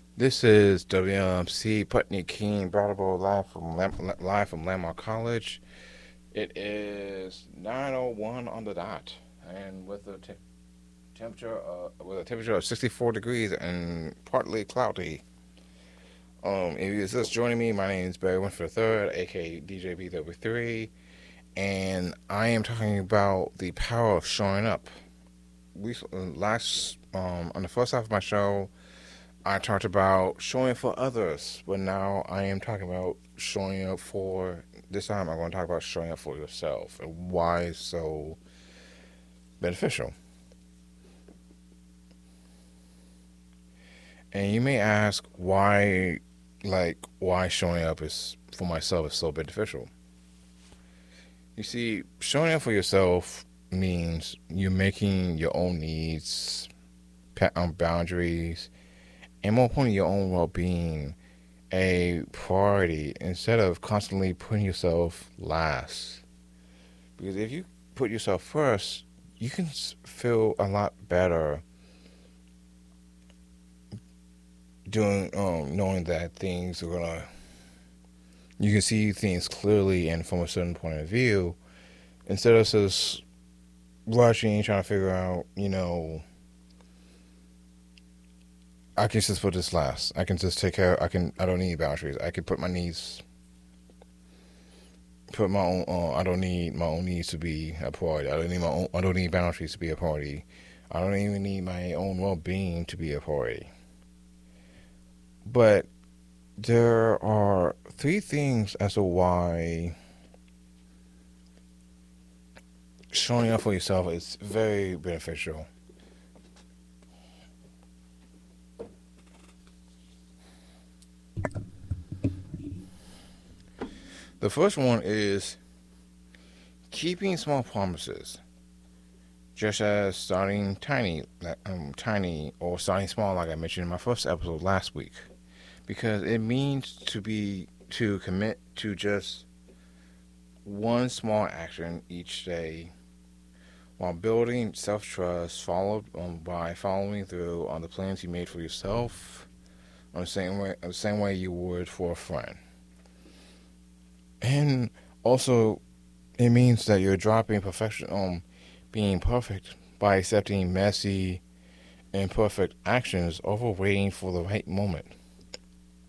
This is WMC Putney King Brattleboro live from Landmark College. It is 9:01 on the dot, and with a temperature of 64 degrees and partly cloudy. If you're just joining me, my name is Barry Winford III, aka DJBW3, and I am talking about the power of showing up. We last on the first half of my show, I talked about showing up for others, but now I am talking about showing up for. This time, I'm going to talk about showing up for yourself and why it's so beneficial. And you may ask why showing up is for myself is so beneficial. You see, showing up for yourself means you're making your own needs, boundaries, and more importantly, your own well-being a priority instead of constantly putting yourself last. Because if you put yourself first, you can feel a lot better doing knowing that things are gonna. You can see things clearly and from a certain point of view instead of just rushing, trying to figure out, I can just put this last. I can just take care. I don't need boundaries. I can put my needs. Put my own. I don't need my own needs to be a priority. I don't need my own. I don't need boundaries to be a priority. I don't even need my own well-being to be a priority. But there are three things as to why showing up for yourself is very beneficial. The first one is keeping small promises, just as starting tiny or starting small, like I mentioned in my first episode last week, because it means to commit to just one small action each day, while building self-trust, followed by following through on the plans you made for yourself, on the same way you would for a friend. And also, it means that you're dropping perfection on being perfect by accepting messy, imperfect actions over waiting for the right moment.